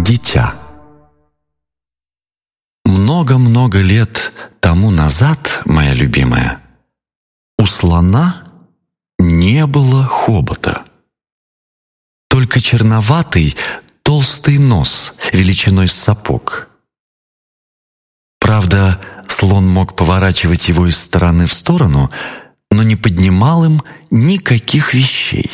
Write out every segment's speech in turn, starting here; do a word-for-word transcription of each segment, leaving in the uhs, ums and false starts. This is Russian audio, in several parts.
Дитя. Много-много лет тому назад, моя любимая, у слона не было хобота. Только черноватый толстый нос величиной с сапог. Правда, слон мог поворачивать его из стороны в сторону, но не поднимал им никаких вещей.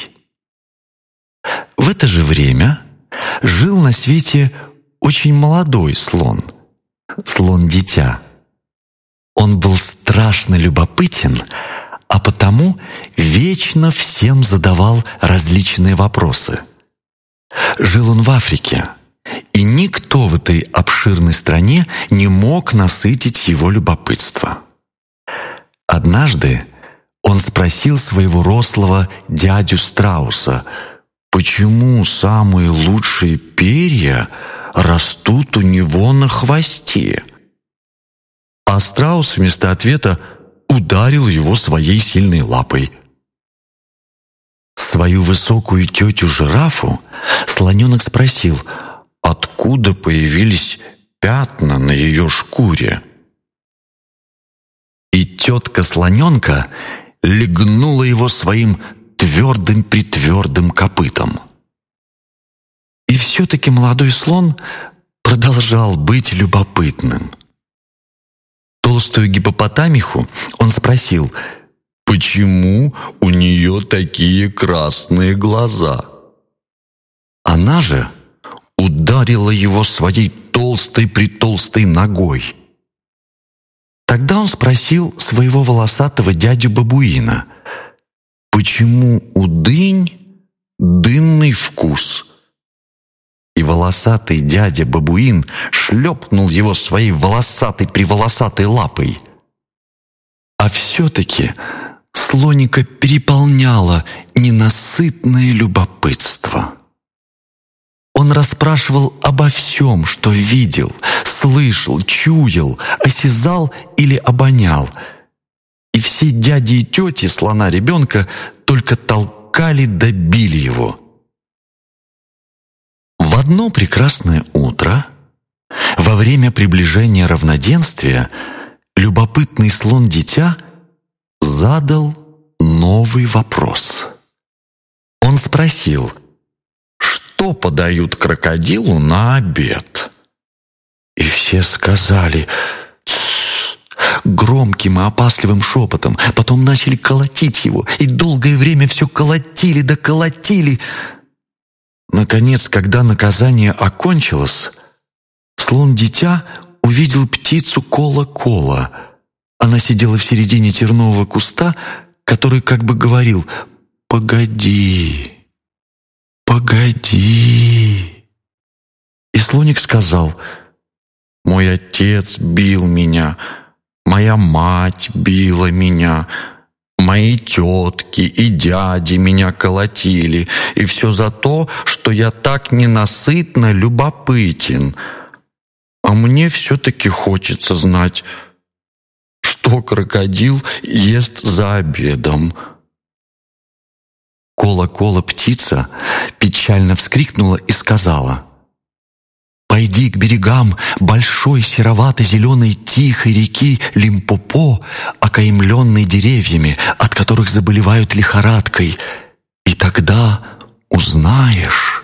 В это же время жил на свете очень молодой слон, слон-дитя. Он был страшно любопытен, а потому вечно всем задавал различные вопросы. Жил он в Африке, и никто в этой обширной стране не мог насытить его любопытство. Однажды он спросил своего рослого дядю Страуса, почему самые лучшие перья растут у него на хвосте. А страус вместо ответа ударил его своей сильной лапой. Свою высокую тетю-жирафу слоненок спросил, откуда появились пятна на ее шкуре. И тетка слоненка легнула его своим твердым-притвердым копытом. И все-таки молодой слон продолжал быть любопытным. Толстую гиппопотамиху он спросил, почему у нее такие красные глаза? Она же ударила его своей толстой-притолстой ногой. Тогда он спросил своего волосатого дядю-бабуина, почему у дынь дынный вкус? И волосатый дядя-бабуин шлепнул его своей волосатой-приволосатой лапой. А все-таки слоника переполняло ненасытное любопытство. Он расспрашивал обо всем, что видел, слышал, чуял, осязал или обонял. И все дяди и тети слона-ребенка только толкали да били его. В одно прекрасное утро, во время приближения равноденствия, любопытный слон-дитя задал новый вопрос. Он спросил, что подают крокодилу на обед? И все сказали «Тссс», громким и опасливым шепотом, потом начали колотить его, и долгое время все колотили да колотили. Наконец, когда наказание окончилось, слон-дитя увидел птицу Кола-Кола. Она сидела в середине тернового куста, который как бы говорил «Погоди, погоди». И слоник сказал «Мой отец бил меня, моя мать била меня, мои тетки и дяди меня колотили, и все за то, что я так ненасытно любопытен. А мне все-таки хочется знать, что крокодил ест за обедом». Кола-Кола птица печально вскрикнула и сказала «Пойди к берегам большой серовато-зеленой тихой реки Лимпопо, окаймленной деревьями, от которых заболевают лихорадкой, и тогда узнаешь».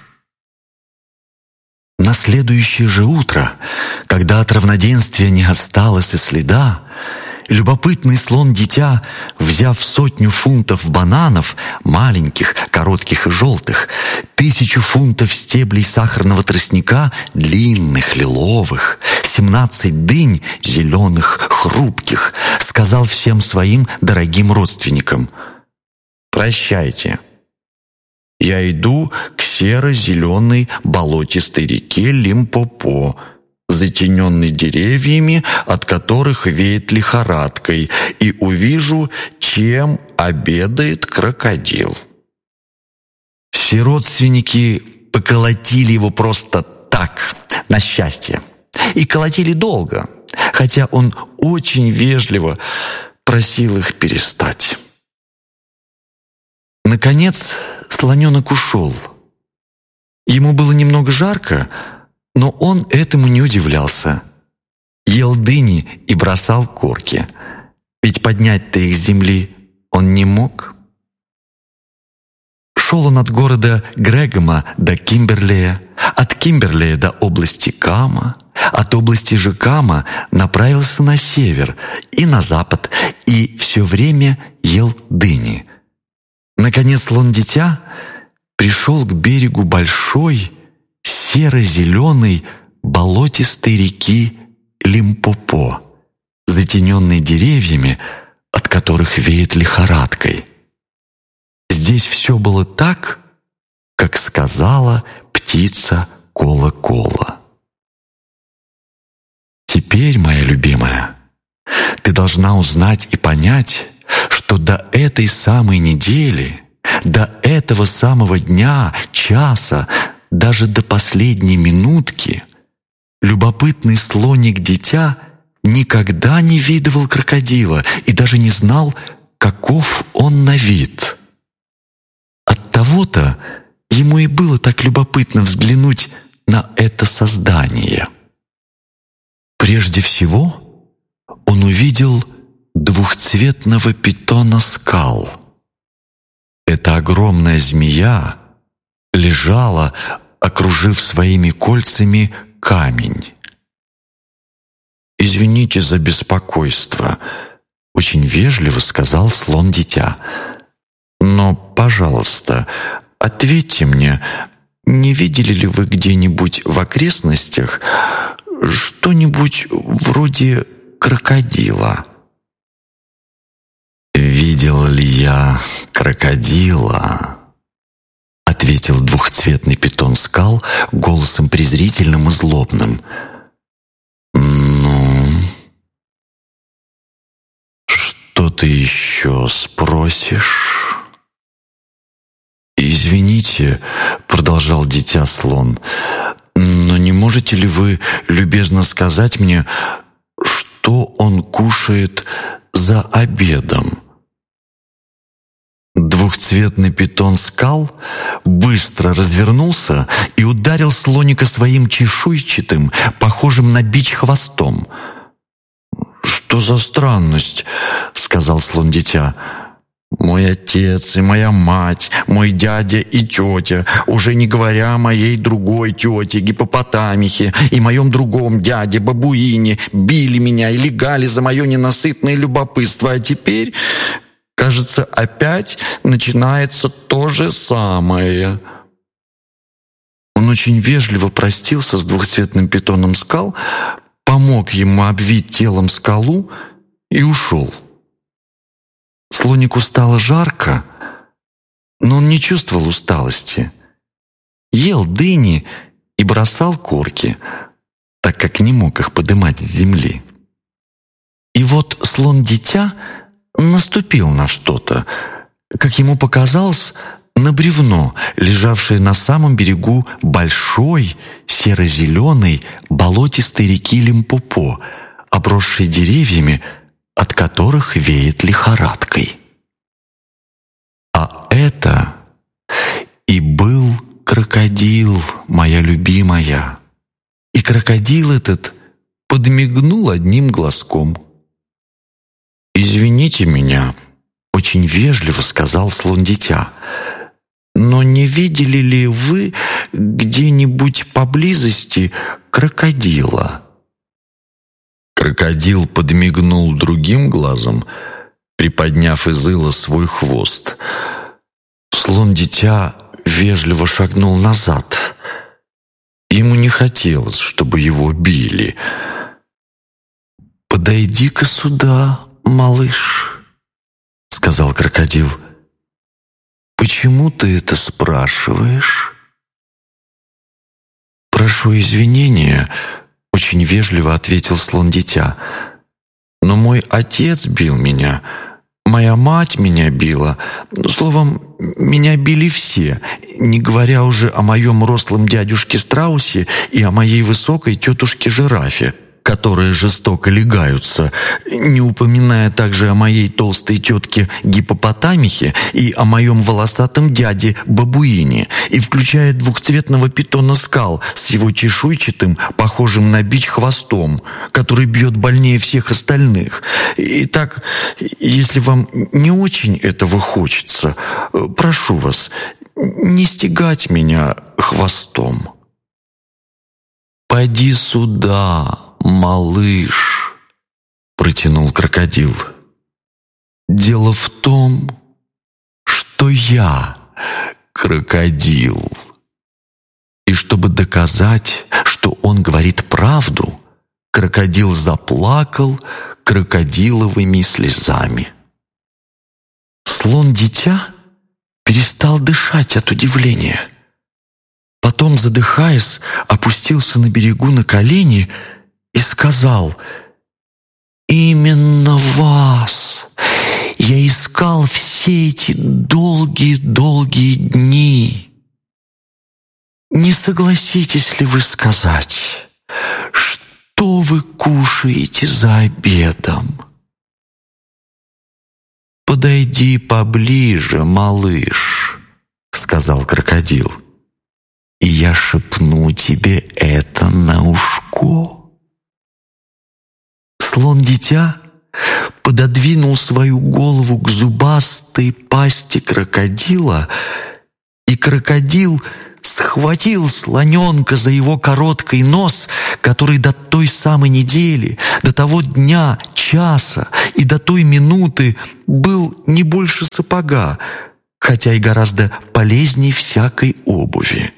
На следующее же утро, когда от равноденствия не осталось и следа, любопытный слон-дитя, взяв сотню фунтов бананов, маленьких, коротких и желтых, тысячу фунтов стеблей сахарного тростника, длинных, лиловых, семнадцать дынь, зеленых, хрупких, сказал всем своим дорогим родственникам: «Прощайте, я иду к серо-зеленой болотистой реке Лимпопо, затененный деревьями, от которых веет лихорадкой, и увижу, чем обедает крокодил». Все родственники поколотили его просто так, на счастье, и колотили долго, хотя он очень вежливо просил их перестать. Наконец слоненок ушел. Ему было немного жарко, Но он этому не удивлялся. Ел дыни и бросал корки. Ведь поднять-то их с земли он не мог. Шел он от города Грегома до Кимберлея, от Кимберлея до области Кама, от области же Кама направился на север и на запад, и все время ел дыни. Наконец слон-дитя пришел к берегу большой, серо-зеленой, болотистой реки Лимпопо, затененной деревьями, от которых веет лихорадкой. Здесь все было так, как сказала птица Кола-Кола. Теперь, моя любимая, ты должна узнать и понять, что до этой самой недели, до этого самого дня, часа, даже до последней минутки любопытный слоник-дитя никогда не видывал крокодила и даже не знал, каков он на вид. Оттого-то ему и было так любопытно взглянуть на это создание. Прежде всего он увидел двухцветного питона скал. Эта огромная змея лежала, окружив своими кольцами камень. «Извините за беспокойство», — очень вежливо сказал слон-дитя. «Но, пожалуйста, ответьте мне, не видели ли вы где-нибудь в окрестностях что-нибудь вроде крокодила?» «Видел ли я крокодила?» — ответил двухцветный питон скал голосом презрительным и злобным. «Ну, что ты еще спросишь?» «Извините», — продолжал дитя-слон, «но не можете ли вы любезно сказать мне, что он кушает за обедом?» Двухцветный питон скал быстро развернулся и ударил слоника своим чешуйчатым, похожим на бич хвостом. «Что за странность?» — сказал слон-дитя. «Мой отец и моя мать, мой дядя и тетя, уже не говоря о моей другой тете Гиппопотамихе и моем другом дяде Бабуине, били меня и легали за мое ненасытное любопытство, а теперь, кажется, опять начинается то же самое». Он очень вежливо простился с двухцветным питоном скал, помог ему обвить телом скалу и ушел. Слонику стало жарко, но он не чувствовал усталости. Ел дыни и бросал корки, так как не мог их подымать с земли. И вот слон-дитя наступил на что-то, как ему показалось, на бревно, лежавшее на самом берегу большой, серо-зеленой, болотистой реки Лимпопо, обросшей деревьями, от которых веет лихорадкой. А это и был крокодил, моя любимая. И крокодил этот подмигнул одним глазком. «Извините меня», — очень вежливо сказал слон-дитя, «но не видели ли вы где-нибудь поблизости крокодила?» Крокодил подмигнул другим глазом, приподняв из ила свой хвост. Слон-дитя вежливо шагнул назад. Ему не хотелось, чтобы его били. «Подойди-ка сюда, малыш», — сказал крокодил. «Почему ты это спрашиваешь?» «Прошу извинения», — очень вежливо ответил слон-дитя. «Но мой отец бил меня, моя мать меня била. Словом, меня били все, не говоря уже о моем рослом дядюшке Страусе и о моей высокой тетушке Жирафе, которые жестоко лягаются, не упоминая также о моей толстой тетке Гиппопотамихе и о моем волосатом дяде Бабуине, и включая двухцветного питона скал с его чешуйчатым, похожим на бич хвостом, который бьет больнее всех остальных. Итак, если вам не очень этого хочется, прошу вас, не стегать меня хвостом. «Поди сюда, малыш», — протянул крокодил. «Дело в том, что я крокодил». И чтобы доказать, что он говорит правду, крокодил заплакал крокодиловыми слезами. Слон-дитя перестал дышать от удивления. Потом, задыхаясь, опустился на берегу на колени и сказал: «Именно вас я искал все эти долгие-долгие дни. Не согласитесь ли вы сказать, что вы кушаете за обедом?» «Подойди поближе, малыш», — сказал крокодил, «и я шепну тебе это на ушко». Слон-дитя пододвинул свою голову к зубастой пасти крокодила, и крокодил схватил слоненка за его короткий нос, который до той самой недели, до того дня, часа и до той минуты был не больше сапога, хотя и гораздо полезней всякой обуви.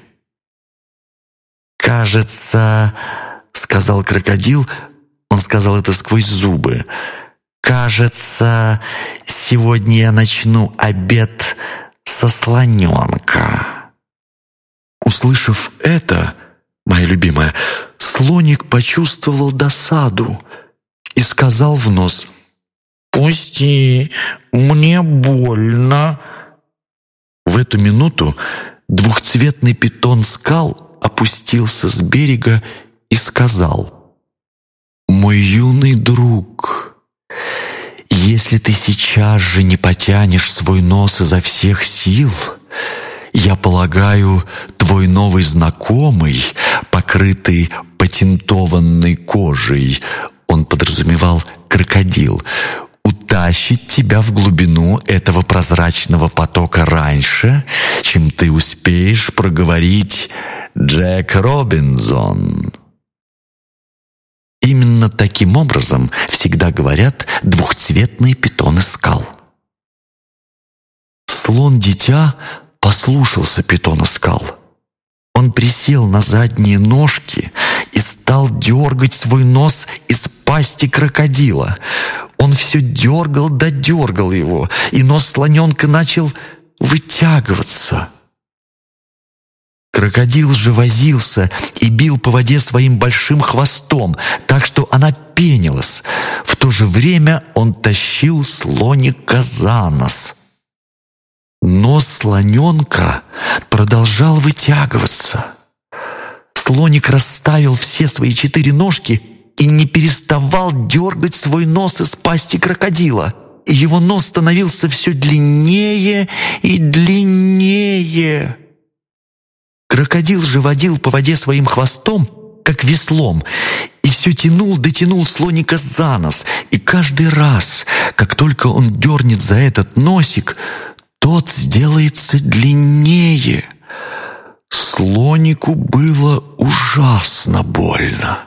«Кажется, — сказал крокодил, — он сказал это сквозь зубы, — кажется, сегодня я начну обед со слоненка». Услышав это, моя любимая, слоник почувствовал досаду и сказал в нос: «Пусти, мне больно». В эту минуту двухцветный питон скал опустился с берега и сказал: «Мой юный друг, если ты сейчас же не потянешь свой нос изо всех сил, я полагаю, твой новый знакомый, покрытый патентованной кожей, он подразумевал крокодил, утащит тебя в глубину этого прозрачного потока раньше, чем ты успеешь проговорить «Джек Робинсон». Именно таким образом всегда говорят двухцветные питоны скал. Слон-дитя послушался питона скал. Он присел на задние ножки и стал дергать свой нос из пасти крокодила. Он все дергал да дергал его, и нос слоненка начал вытягиваться. Крокодил же возился и бил по воде своим большим хвостом, так что она пенилась. В то же время он тащил слоника за нос. Нос слоненка продолжал вытягиваться. Слоник расставил все свои четыре ножки и не переставал дергать свой нос из пасти крокодила. И его нос становился все длиннее и длиннее. Крокодил же водил по воде своим хвостом, как веслом, и все тянул да тянул слоника за нос. И каждый раз, как только он дернет за этот носик, тот сделается длиннее. Слонику было ужасно больно.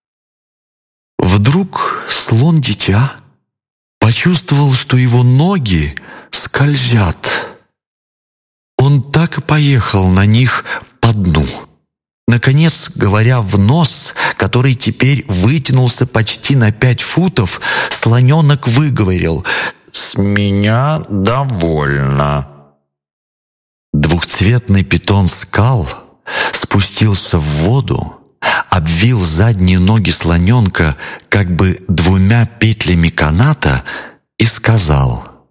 Вдруг слон-дитя почувствовал, что его ноги скользят. Он так и поехал на них по дну. Наконец, говоря в нос, который теперь вытянулся почти на пять футов, слоненок выговорил: «С меня довольно». Двухцветный питон скал спустился в воду, обвил задние ноги слоненка как бы двумя петлями каната и сказал: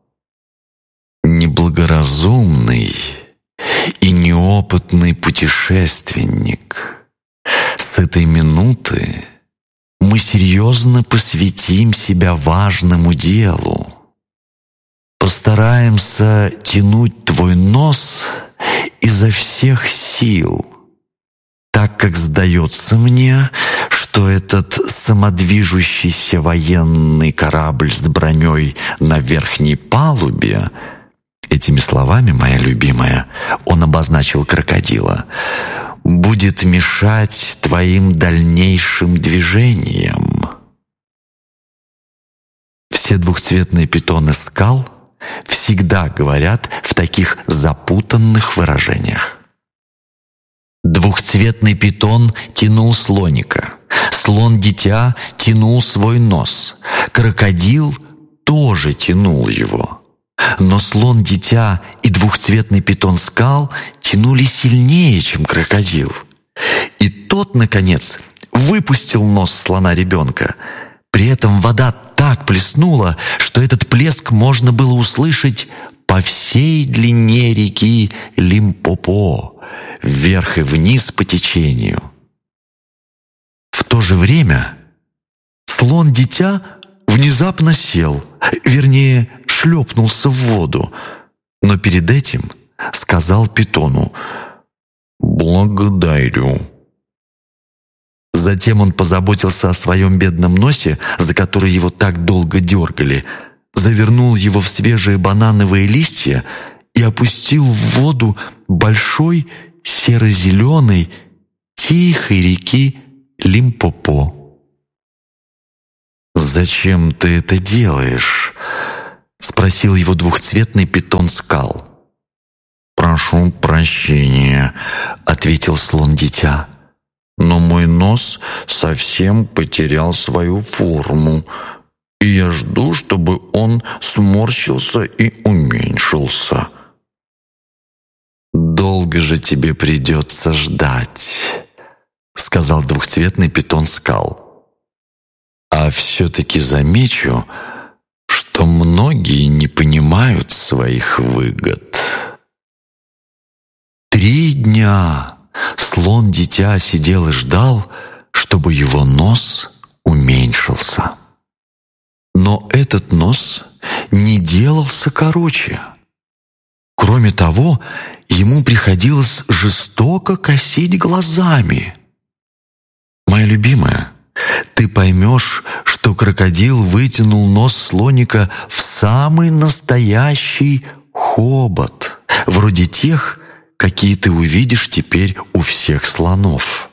«Неблагоразумный и неопытный путешественник, с этой минуты мы серьезно посвятим себя важному делу. Постараемся тянуть твой нос изо всех сил, так как сдается мне, что этот самодвижущийся военный корабль с броней на верхней палубе, этими словами, моя любимая, он обозначил крокодила, будет мешать твоим дальнейшим движениям. Все двухцветные питоны скал всегда говорят в таких запутанных выражениях. Двухцветный питон тянул слоника, слон-дитя тянул свой нос, крокодил тоже тянул его. Но слон-дитя и двухцветный питон скал тянули сильнее, чем крокодил. И тот, наконец, выпустил нос слона-ребенка. При этом вода так плеснула, что этот плеск можно было услышать по всей длине реки Лимпопо, вверх и вниз по течению. В то же время слон-дитя внезапно сел, вернее, шлепнулся в воду, но перед этим сказал питону «Благодарю». Затем он позаботился о своем бедном носе, за который его так долго дергали, завернул его в свежие банановые листья и опустил в воду большой серо-зеленой тихой реки Лимпопо. «Зачем ты это делаешь?» — спросил его двухцветный питон скал. «Прошу прощения», — ответил слон-дитя, «но мой нос совсем потерял свою форму, и я жду, чтобы он сморщился и уменьшился». «Долго же тебе придется ждать», — сказал двухцветный питон скал. «А все-таки замечу, что многие не понимают своих выгод». Три дня слон-дитя сидел и ждал, чтобы его нос уменьшился. Но этот нос не делался короче. Кроме того, ему приходилось жестоко косить глазами. Моя любимая, ты поймешь, что крокодил вытянул нос слоника в самый настоящий хобот, вроде тех, какие ты увидишь теперь у всех слонов.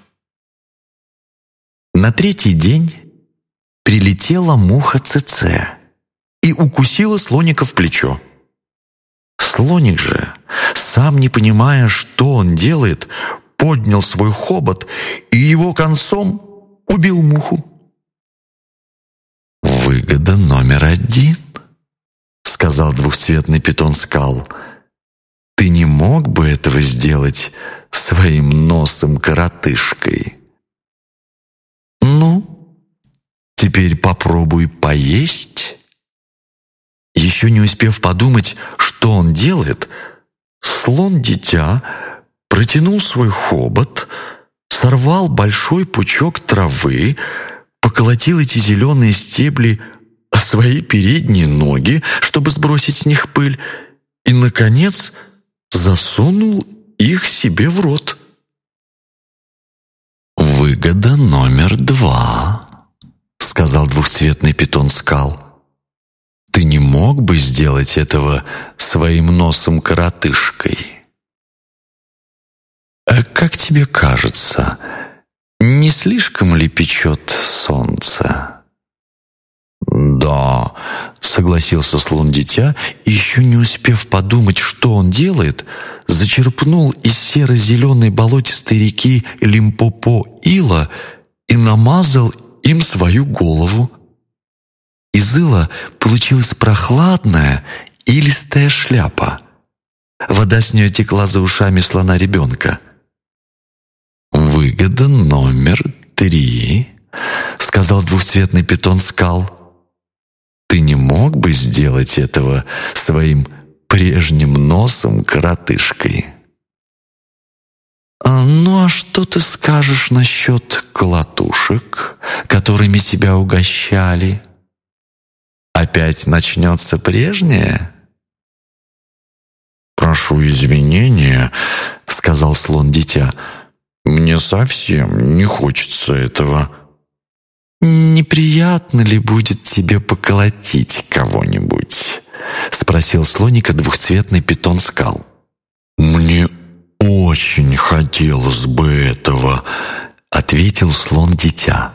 На третий день прилетела муха Цэцэ и укусила слоника в плечо. Слоник же, сам не понимая, что он делает, поднял свой хобот и его концом убил муху. «Выгода номер один», — сказал двухцветный питон скал. «Ты не мог бы этого сделать своим носом-коротышкой? Ну, теперь попробуй поесть». Еще не успев подумать, что он делает, слон-дитя протянул свой хобот, сорвал большой пучок травы, поколотил эти зеленые стебли о свои передние ноги, чтобы сбросить с них пыль, и, наконец, засунул их себе в рот. «Выгода номер два», — сказал двухцветный питон скал. «Ты не мог бы сделать этого своим носом-коротышкой? А как тебе кажется, не слишком ли печет солнце?» «Да», — согласился слон-дитя, и, еще не успев подумать, что он делает, зачерпнул из серо-зеленой болотистой реки Лимпопо ила и намазал им свою голову. Из ила получилась прохладная илистая шляпа. Вода с нее текла за ушами слона-ребенка. «Выгода номер три», — сказал двухцветный питон скал. «Ты не мог бы сделать этого своим прежним носом-коротышкой?» «Ну а что ты скажешь насчет колотушек, которыми тебя угощали? Опять начнется прежнее?» «Прошу извинения», — сказал слон-дитя, — «мне совсем не хочется этого». «Неприятно ли будет тебе поколотить кого-нибудь?» — спросил слоника двухцветный питон скал. «Мне очень хотелось бы этого», — ответил слон-дитя.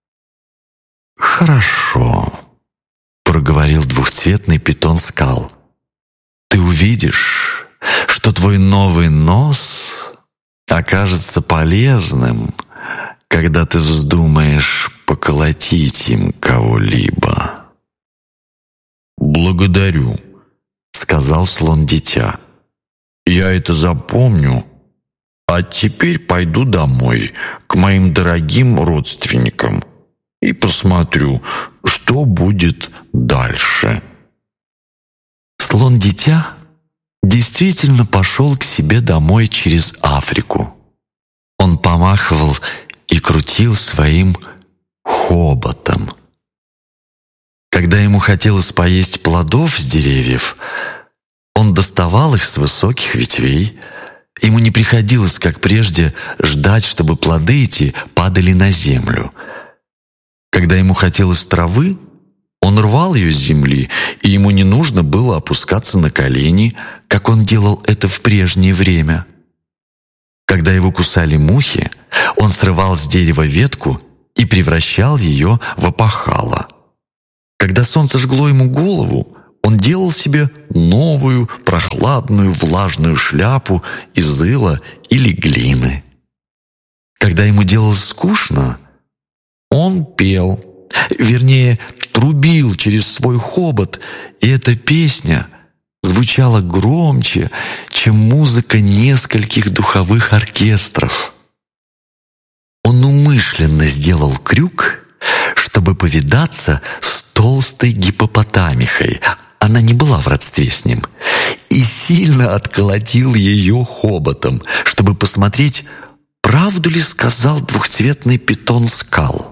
«Хорошо», — проговорил двухцветный питон скал. «Ты увидишь, что твой новый нос окажется полезным, когда ты вздумаешь поколотить им кого-либо». «Благодарю», — сказал слон-дитя. «Я это запомню, а теперь пойду домой к моим дорогим родственникам и посмотрю, что будет дальше». Слон-дитя действительно пошел к себе домой через Африку. Он помахивал и крутил своим хоботом. Когда ему хотелось поесть плодов с деревьев, он доставал их с высоких ветвей. Ему не приходилось, как прежде, ждать, чтобы плоды эти падали на землю. Когда ему хотелось травы, он рвал ее с земли, и ему не нужно было опускаться на колени, как он делал это в прежнее время. Когда его кусали мухи, он срывал с дерева ветку и превращал ее в опахало. Когда солнце жгло ему голову, он делал себе новую прохладную влажную шляпу из ила или глины. Когда ему делалось скучно, он пел, вернее, трубил через свой хобот, и эта песня звучала громче, чем музыка нескольких духовых оркестров. Он умышленно сделал крюк, чтобы повидаться с толстой гиппопотамихой, она не была в родстве с ним, и сильно отколотил ее хоботом, чтобы посмотреть, правду ли сказал двухцветный питон скал.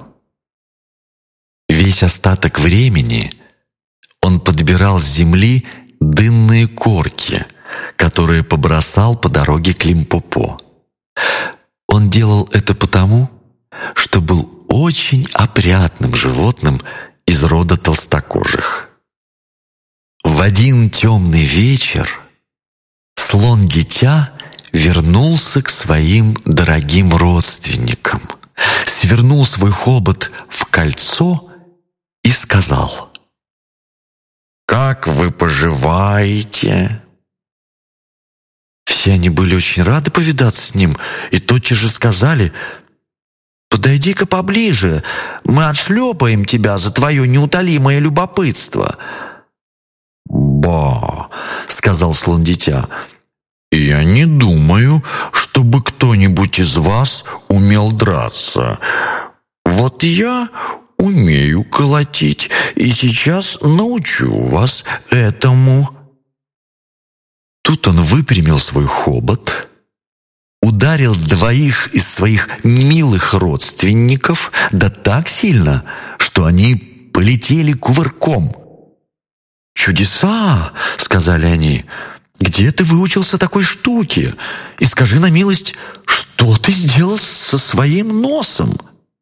Весь остаток времени он подбирал с земли дынные корки, которые побросал по дороге к Лимпопо. Он делал это потому, что был очень опрятным животным из рода толстокожих. В один темный вечер слон-дитя вернулся к своим дорогим родственникам, свернул свой хобот в кольцо и сказал: «Как вы поживаете?» Все они были очень рады повидаться с ним и тотчас же сказали: «Подойди-ка поближе, мы отшлепаем тебя за твое неутолимое любопытство». «Ба», — сказал слон-дитя, — «я не думаю, чтобы кто-нибудь из вас умел драться. Вот я умею колотить, и сейчас научу вас этому». Тут он выпрямил свой хобот, ударил двоих из своих милых родственников, да так сильно, что они полетели кувырком. «Чудеса!» — сказали они. «Где ты выучился такой штуке? И скажи на милость, что ты сделал со своим носом?»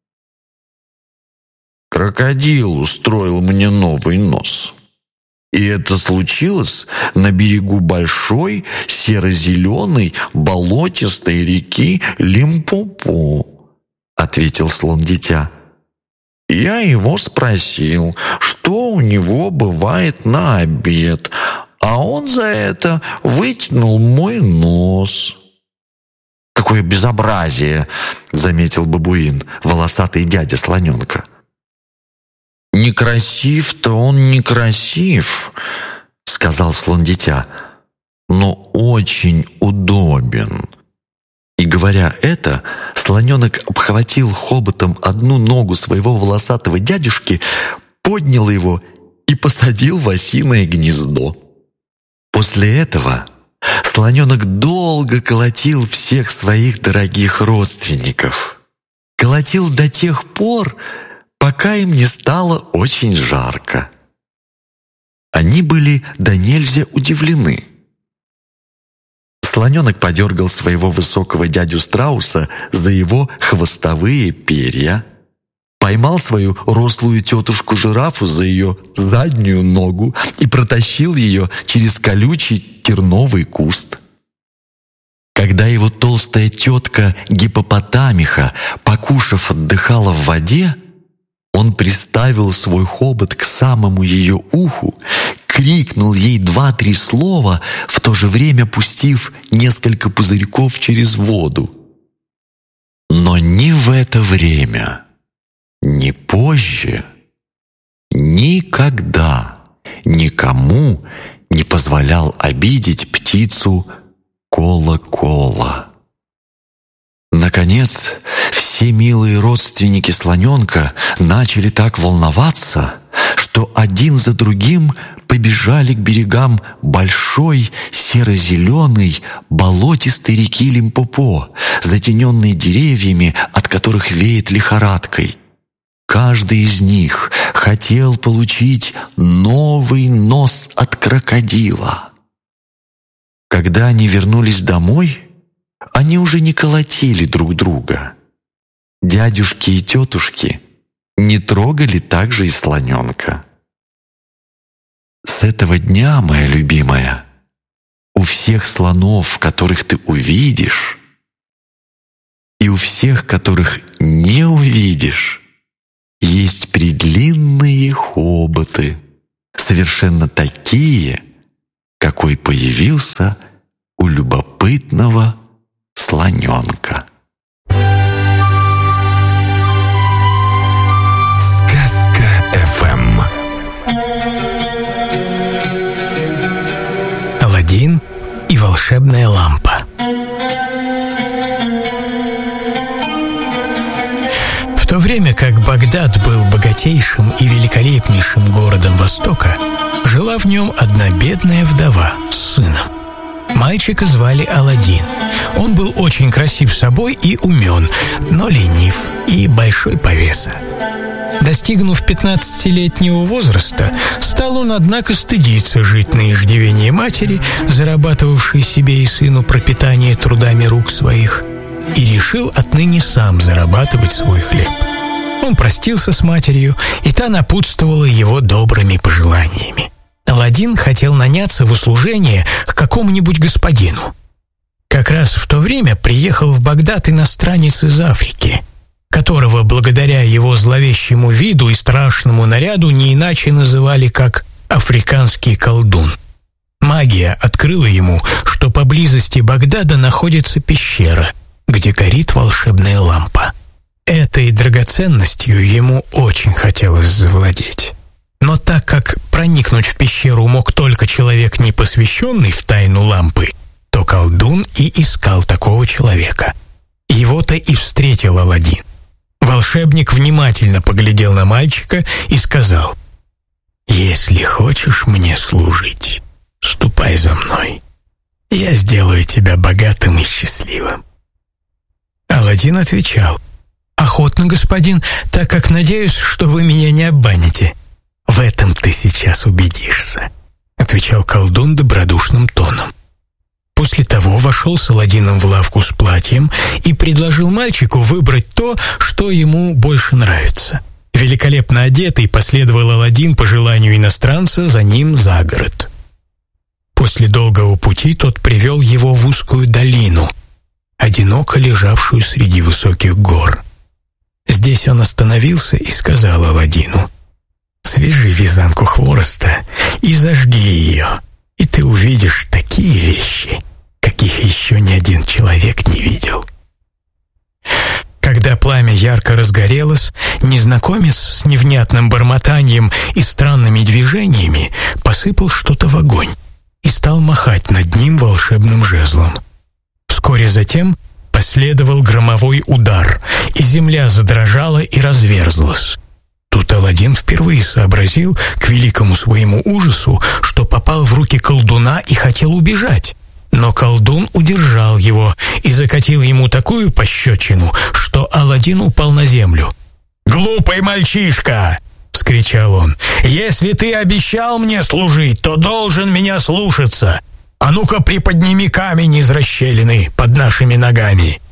«Крокодил устроил мне новый нос. И это случилось на берегу большой серо-зеленой болотистой реки Лимпопо», — ответил слон-дитя. «Я его спросил, что у него бывает на обед, а он за это вытянул мой нос». «Какое безобразие!» — заметил бабуин, волосатый дядя слоненка. «Некрасив-то он некрасив», — сказал слон-дитя, — «но очень удобен». И говоря это, слоненок обхватил хоботом одну ногу своего волосатого дядюшки, поднял его и посадил в осиное гнездо. После этого слоненок долго колотил всех своих дорогих родственников. Колотил до тех пор, пока им не стало очень жарко. Они были до нельзя удивлены. Слоненок подергал своего высокого дядю Страуса за его хвостовые перья, поймал свою рослую тетушку-жирафу за ее заднюю ногу и протащил ее через колючий терновый куст. Когда его толстая тетка Гиппопотамиха, покушав, отдыхала в воде, он приставил свой хобот к самому ее уху, крикнул ей два-три слова, в то же время пустив несколько пузырьков через воду. Но ни в это время, ни позже, никогда никому не позволял обидеть птицу Кола-Кола. Наконец, все милые родственники слоненка начали так волноваться, что один за другим побежали к берегам большой серо-зеленой болотистой реки Лимпопо, затененной деревьями, от которых веет лихорадкой. Каждый из них хотел получить новый нос от крокодила. Когда они вернулись домой, они уже не колотили друг друга. Дядюшки и тетушки не трогали также и слоненка. С этого дня, моя любимая, у всех слонов, которых ты увидишь, и у всех, которых не увидишь, есть предлинные хоботы, совершенно такие, какой появился у любопытного слоненка. Сказка-эф эм. Аладдин и волшебная лампа. В то время как Багдад был богатейшим и великолепнейшим городом Востока, жила в нем одна бедная вдова с сыном. Мальчика звали Аладдин. Он был очень красив собой и умен, но ленив и большой повеса. Достигнув пятнадцатилетнего возраста, стал он, однако, стыдиться жить на иждивении матери, зарабатывавшей себе и сыну пропитание трудами рук своих, и решил отныне сам зарабатывать свой хлеб. Он простился с матерью, и та напутствовала его добрыми пожеланиями. Аладдин хотел наняться в услужение к какому-нибудь господину. Как раз в то время приехал в Багдад иностранец из Африки, которого благодаря его зловещему виду и страшному наряду не иначе называли как «африканский колдун». Магия открыла ему, что поблизости Багдада находится пещера, где горит волшебная лампа. Этой драгоценностью ему очень хотелось завладеть. Но так как проникнуть в пещеру мог только человек, не посвященный в тайну лампы, то колдун и искал такого человека. Его-то и встретил Аладдин. Волшебник внимательно поглядел на мальчика и сказал: «Если хочешь мне служить, ступай за мной. Я сделаю тебя богатым и счастливым». Аладдин отвечал: «Охотно, господин, так как надеюсь, что вы меня не обманете». «В этом ты сейчас убедишься», — отвечал колдун добродушным тоном. После того вошел с Аладдином в лавку с платьем и предложил мальчику выбрать то, что ему больше нравится. Великолепно одетый последовал Аладдин по желанию иностранца за ним за город. После долгого пути тот привел его в узкую долину, одиноко лежавшую среди высоких гор. Здесь он остановился и сказал Аладдину: «Свяжи вязанку хвороста и зажги ее, и ты увидишь такие вещи, каких еще ни один человек не видел». Когда пламя ярко разгорелось, незнакомец с невнятным бормотанием и странными движениями посыпал что-то в огонь и стал махать над ним волшебным жезлом. Вскоре затем последовал громовой удар, и земля задрожала и разверзлась. Тут Аладдин впервые сообразил, к великому своему ужасу, что попал в руки колдуна и хотел убежать. Но колдун удержал его и закатил ему такую пощечину, что Аладдин упал на землю. «Глупый мальчишка!» — вскричал он. «Если ты обещал мне служить, то должен меня слушаться. А ну-ка приподними камень из расщелины под нашими ногами».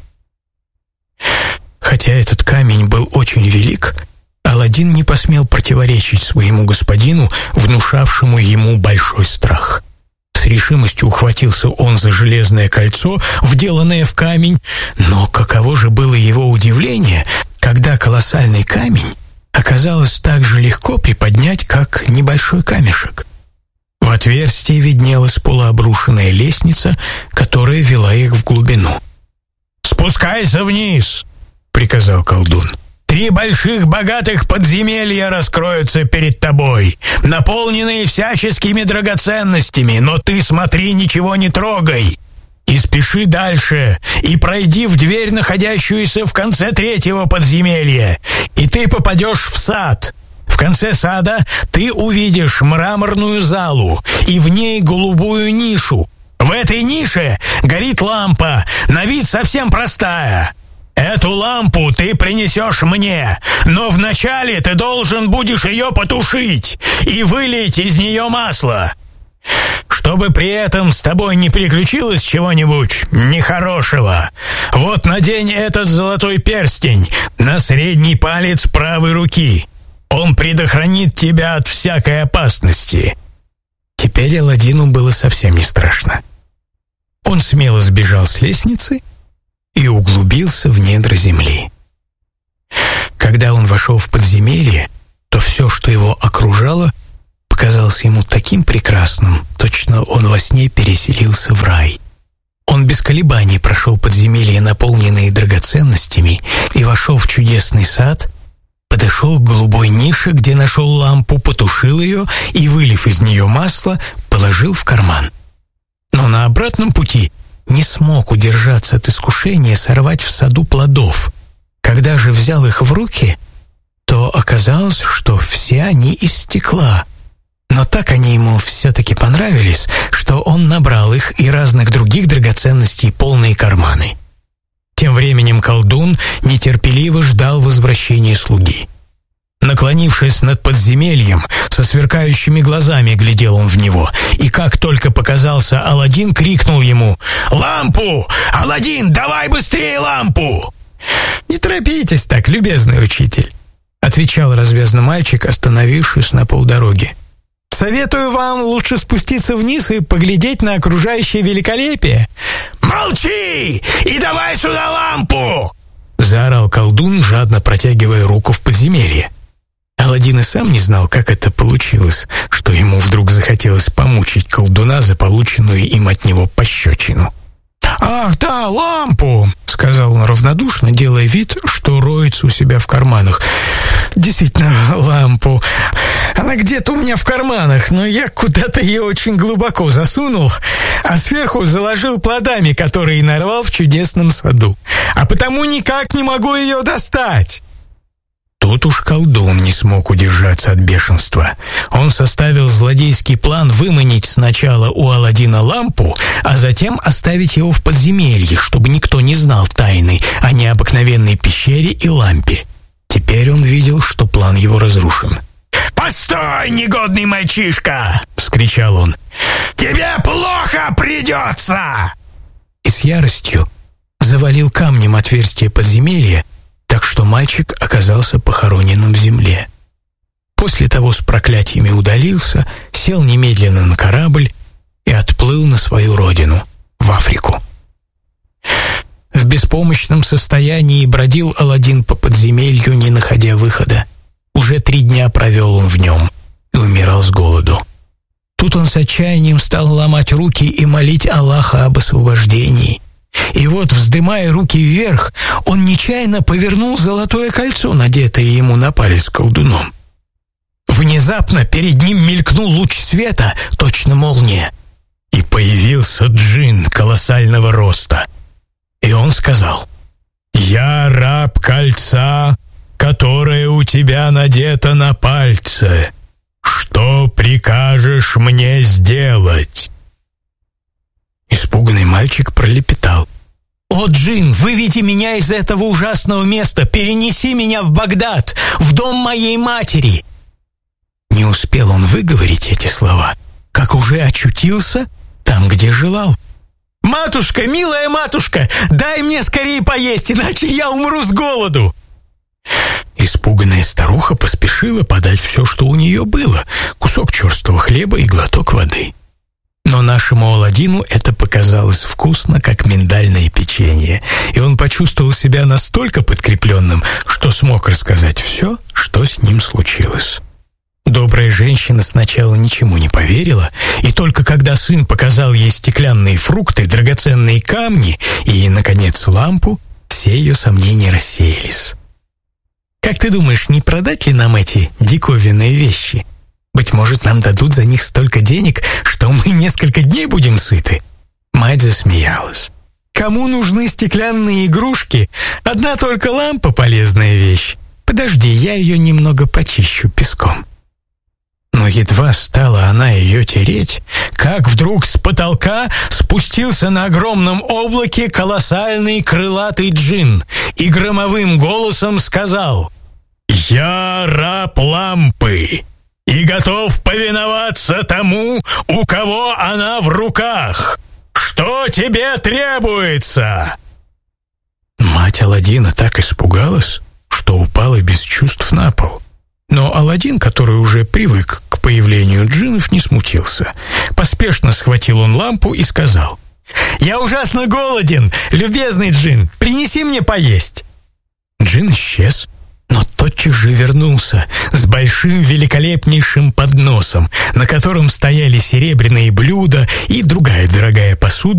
Хотя этот камень был очень велик, Аладдин не посмел противоречить своему господину, внушавшему ему большой страх. С решимостью ухватился он за железное кольцо, вделанное в камень, но каково же было его удивление, когда колоссальный камень оказалось так же легко приподнять, как небольшой камешек. В отверстии виднелась полуобрушенная лестница, которая вела их в глубину. «Спускайся вниз!» — приказал колдун. «Три больших богатых подземелья раскроются перед тобой, наполненные всяческими драгоценностями, но ты смотри, ничего не трогай. И спеши дальше, и пройди в дверь, находящуюся в конце третьего подземелья, и ты попадешь в сад. В конце сада ты увидишь мраморную залу, и в ней голубую нишу. В этой нише горит лампа, на вид совсем простая. Эту лампу ты принесешь мне, но вначале ты должен будешь ее потушить и вылить из нее масло. Чтобы при этом с тобой не приключилось чего-нибудь нехорошего, вот надень этот золотой перстень на средний палец правой руки. Он предохранит тебя от всякой опасности». Теперь Аладдину было совсем не страшно. Он смело сбежал с лестницы и углубился в недра земли. Когда он вошел в подземелье, то все, что его окружало, показалось ему таким прекрасным, точно он во сне переселился в рай. Он без колебаний прошел подземелье, наполненные драгоценностями, и вошел в чудесный сад, подошел к голубой нише, где нашел лампу, потушил ее и, вылив из нее масло, положил в карман. Но на обратном пути не смог удержаться от искушения сорвать в саду плодов. Когда же взял их в руки, то оказалось, что все они из стекла. Но так они ему все-таки понравились, что он набрал их и разных других драгоценностей полные карманы. Тем временем колдун нетерпеливо ждал возвращения слуги. Наклонившись над подземельем, со сверкающими глазами глядел он в него, и как только показался Аладдин, крикнул ему: «Лампу! Аладдин, давай быстрее лампу!» «Не торопитесь так, любезный учитель», — отвечал развязный мальчик, остановившись на полдороги. «Советую вам лучше спуститься вниз и поглядеть на окружающее великолепие». «Молчи! И давай сюда лампу!» — заорал колдун, жадно протягивая руку в подземелье. Аладдин и сам не знал, как это получилось, что ему вдруг захотелось помучить колдуна за полученную им от него пощечину. «Ах, да, лампу!» — сказал он равнодушно, делая вид, что роется у себя в карманах. «Действительно, лампу. Она где-то у меня в карманах, но я куда-то ее очень глубоко засунул, а сверху заложил плодами, которые нарвал в чудесном саду. А потому никак не могу ее достать». Тут уж колдун не смог удержаться от бешенства. Он составил злодейский план выманить сначала у Аладдина лампу, а затем оставить его в подземелье, чтобы никто не знал тайны о необыкновенной пещере и лампе. Теперь он видел, что план его разрушен. «Постой, негодный мальчишка!» — вскричал он. «Тебе плохо придется!» И с яростью завалил камнем отверстие подземелья, так что мальчик оказался похороненным в земле. После того с проклятиями удалился, сел немедленно на корабль и отплыл на свою родину, в Африку. В беспомощном состоянии бродил Аладдин по подземелью, не находя выхода. Уже три дня провел он в нем и умирал с голоду. Тут он с отчаянием стал ломать руки и молить Аллаха об освобождении. И вот, вздымая руки вверх, он нечаянно повернул золотое кольцо, надетое ему на палец колдуном. Внезапно перед ним мелькнул луч света, точно молния, и появился джин колоссального роста. И он сказал: «Я раб кольца, которое у тебя надето на пальце. Что прикажешь мне сделать?» Испуганный мальчик пролепетал: «О, джин, выведи меня из этого ужасного места, перенеси меня в Багдад, в дом моей матери!» Не успел он выговорить эти слова, как уже очутился там, где желал. «Матушка, милая матушка, дай мне скорее поесть, иначе я умру с голоду!» Испуганная старуха поспешила подать все, что у нее было: кусок черствого хлеба и глоток воды. Но нашему Аладдину это показалось вкусно, как миндальное печенье, и он почувствовал себя настолько подкрепленным, что смог рассказать все, что с ним случилось. Добрая женщина сначала ничему не поверила, и только когда сын показал ей стеклянные фрукты, драгоценные камни и, наконец, лампу, все ее сомнения рассеялись. «Как ты думаешь, не продать ли нам эти диковинные вещи? Быть может, нам дадут за них столько денег, что мы несколько дней будем сыты?» Мать засмеялась. «Кому нужны стеклянные игрушки? Одна только лампа — полезная вещь. Подожди, я ее немного почищу песком». Но едва стала она ее тереть, как вдруг с потолка спустился на огромном облаке колоссальный крылатый джин и громовым голосом сказал: «Я раб лампы и готов повиноваться тому, у кого она в руках. Что тебе требуется?» Мать Аладдина так испугалась, что упала без чувств на пол. Но Аладдин, который уже привык к появлению джиннов, не смутился. Поспешно схватил он лампу и сказал: «Я ужасно голоден, любезный джин, принеси мне поесть». Джин исчез, но тотчас же вернулся с большим великолепнейшим подносом, на котором стояли серебряные блюда и другая дорогая посуда